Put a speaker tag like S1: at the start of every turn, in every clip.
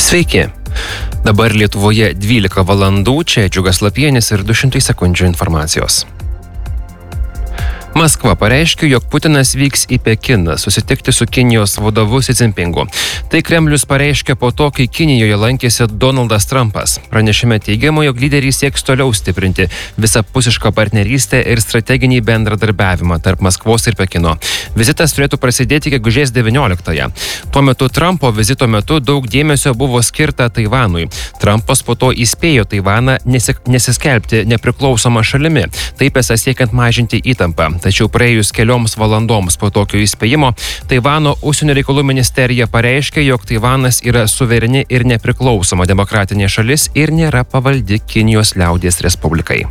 S1: Sveiki. Dabar Lietuvoje 12 valandų, čia Džiugas Lapienis ir 200 sekundžių informacijos. Maskva pareiškė, jog Putinas vyks į Pekiną susitikti su Kinijos vadovu Xi Jinpingu. Tai Kremlius pareiškė po to, kai Kinijoje lankėsi Donaldas Trumpas. Pranešime teigiama, jog lyderiai sieks toliau stiprinti visapusišką partnerystę ir strateginį bendradarbiavimą tarp Maskvos ir Pekino. Vizitas turėtų prasidėti gegužės 19-ąją. Tuo metu Trumpo vizito metu daug dėmesio buvo skirta Taivanui. Trumpas po to įspėjo Taivaną nesiskelbti nepriklausomą šalimi, taip esą siekiant mažinti įtampą. Tačiau praėjus kelioms valandoms po tokio įspėjimo, Taivano užsienio reikalų ministerija pareiškė, jog Taivanas yra suvereni ir nepriklausoma demokratinė šalis ir nėra pavaldi Kinijos liaudies respublikai.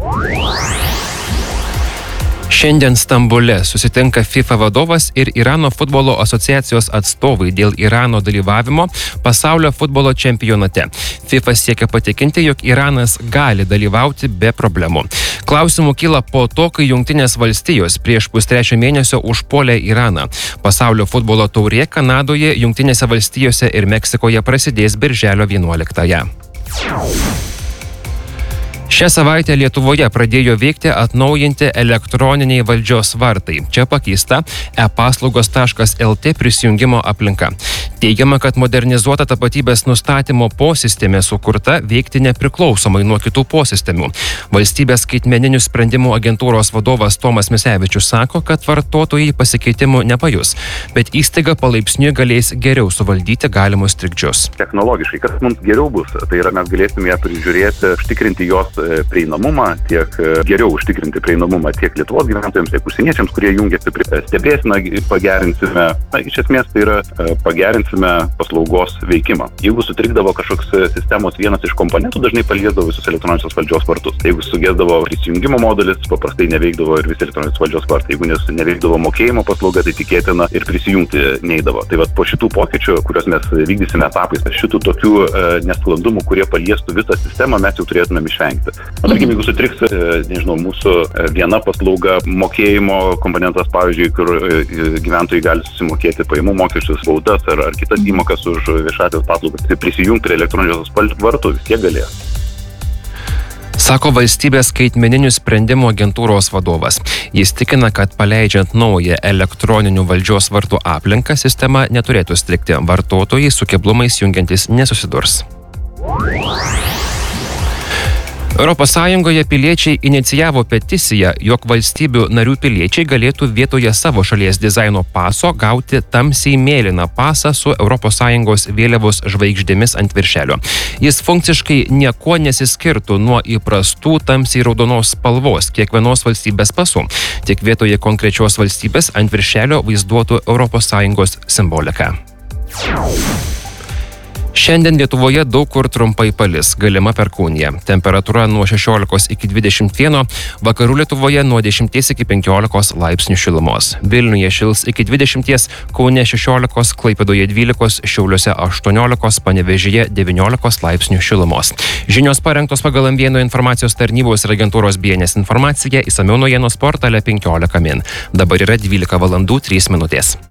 S1: Šiandien Stambule susitinka FIFA vadovas ir Irano futbolo asociacijos atstovai dėl Irano dalyvavimo pasaulio futbolo čempionate. FIFA siekia patikinti, jog Iranas gali dalyvauti be problemų. Klausimų kyla po to, kai Jungtinės valstijos prieš pustrečio mėnesio užpuolė Iraną. Pasaulio futbolo taurė Kanadoje, Jungtinėse valstijose ir Meksikoje prasidės birželio 11-ąją. Šią savaitę Lietuvoje pradėjo veikti atnaujinti elektroniniai valdžios vartai. Čia pakeista e-paslaugos.lt prisijungimo aplinka. Teigiama, kad modernizuota tapatybės nustatymo posistemė sukurta veikti nepriklausomai nuo kitų posistemių. Valstybės skaitmeninių sprendimų agentūros vadovas Tomas Misevičius sako, kad vartotojai pasikeitimų nepajus, bet įstaiga palaipsniui galės geriau suvaldyti galimus trikdžius.
S2: Technologiškai, kas mums geriau bus, tai yra mes galėsime ją prižiūrėti, užtikrinti jos prieinamumą, tiek geriau užtikrinti prieinamumą tiek Lietuvos gyventojams, tiek užsieniečiams, kurie jungiasi prie stebėseną, pagerinsime, iš esmės tai yra pagerinsime paslaugos veikimą. Jeigu sutrikdavo kažkoks sistemos vienas iš komponentų, dažnai paliesdavo visus elektroninės valdžios vartus. Jeigu sugėsdavo prisijungimo modulis, paprastai neveikdavo ir visi elektroninės valdžios vartai. Jeigu neveikdavo mokėjimo paslauga, tai tikėtina ir prisijungti neidavo. Tai vat po šitų pokyčių, kuriuos mes vykdysime etapais, šitų tokių nesklandumų, kurie paliestų visą sistemą, mes jau turėtumėm išvengti. Tarkim, jeigu sutriks, mūsų viena paslauga, mokėjimo komponentas, pavyzdžiui, kur gyventojai gali susimokėti pajamų mokesčius, baudas ar kitas įmokas už viešąsias paslaugas, tai prisijungti prie elektroninios vartų vis tiek galės.
S1: Sako valstybės skaitmeninių sprendimų agentūros vadovas. Jis tikina, kad paleidžiant naują elektroninių valdžios vartų aplinką, sistema neturėtų strigti. Vartotojai su keblumais jungiantis nesusidurs. Europos Sąjungoje piliečiai inicijavo peticiją, jog valstybių narių piliečiai galėtų vietoje savo šalies dizaino paso gauti tamsiai mėlyną pasą su Europos Sąjungos vėliavos žvaigždėmis ant viršelio. Jis funkciškai niekuo nesiskirtų nuo įprastų tamsiai raudonos spalvos kiekvienos valstybės pasų. Tik vietoje konkrečios valstybės ant viršelio vaizduotų Europos Sąjungos simboliką. Šiandien Lietuvoje daug kur trumpai palis, galima perkūnija. Temperatūra nuo 16 iki 21, vakarų Lietuvoje nuo 10 iki 15 laipsnių šilumos. Vilniuje šils iki 20, Kaune 16, Klaipėdoje 12, Šiauliuose 18, Panevėžyje 19 laipsnių šilumos. Žinios parengtos pagal M1 informacijos tarnybos ir agentūros BNS informaciją, išsamiau naujienos portale 15 min. Dabar yra 12 valandų 3 minutės.